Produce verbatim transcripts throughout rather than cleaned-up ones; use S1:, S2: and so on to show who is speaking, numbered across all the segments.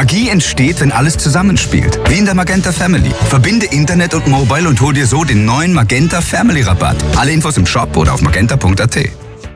S1: Magie entsteht, wenn alles zusammenspielt. Wie in der Magenta Family. Verbinde Internet und Mobile und hol dir so den neuen Magenta Family Rabatt. Alle Infos im Shop oder auf magenta punkt a t.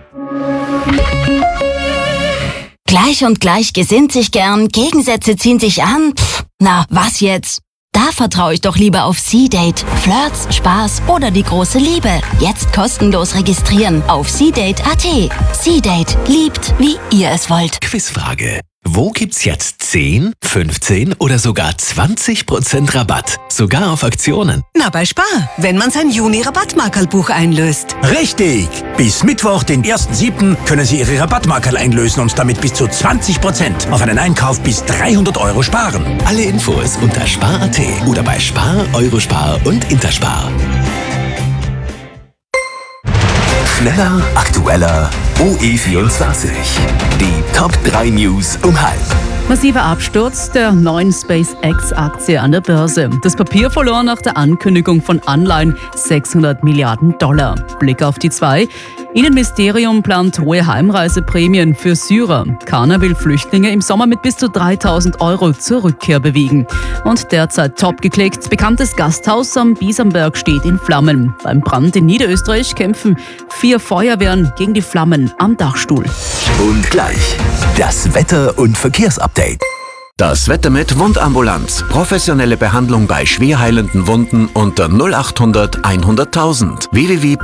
S2: Gleich und gleich gesinnt sich gern, Gegensätze ziehen sich an. Pff, na, was jetzt? Da vertraue ich doch lieber auf C-Date. Flirts, Spaß oder die große Liebe. Jetzt kostenlos registrieren auf c date punkt a t. C-Date. Liebt, wie ihr es wollt.
S3: Quizfrage. Wo gibt's jetzt zehn, fünfzehn oder sogar zwanzig Prozent Rabatt? Sogar auf Aktionen.
S4: Na, bei Spar, wenn man sein Juni-Rabattmarkerlbuch einlöst.
S5: Richtig! Bis Mittwoch, den ersten siebten können Sie Ihre Rabattmarkerl einlösen und damit bis zu zwanzig Prozent auf einen Einkauf bis dreihundert Euro sparen.
S3: Alle Infos unter spar punkt a t oder bei Spar, Eurospar und Interspar. Schneller, aktueller, O E vierundzwanzig. Die Top drei News um halb.
S6: Massiver Absturz der neuen SpaceX-Aktie an der Börse. Das Papier verlor nach der Ankündigung von Anleihen sechshundert Milliarden Dollar. Blick auf die zwei. Innenministerium plant hohe Heimreiseprämien für Syrer. Kana will Flüchtlinge im Sommer mit bis zu dreitausend Euro zur Rückkehr bewegen. Und derzeit top geklickt, bekanntes Gasthaus am Biesamberg steht in Flammen. Beim Brand in Niederösterreich kämpfen vier Feuerwehren gegen die Flammen am Dachstuhl.
S3: Und gleich das Wetter- und Verkehrsupdate.
S7: Das Wetter mit Wundambulanz. Professionelle Behandlung bei schwer heilenden Wunden unter null achthundert einhunderttausend. w w w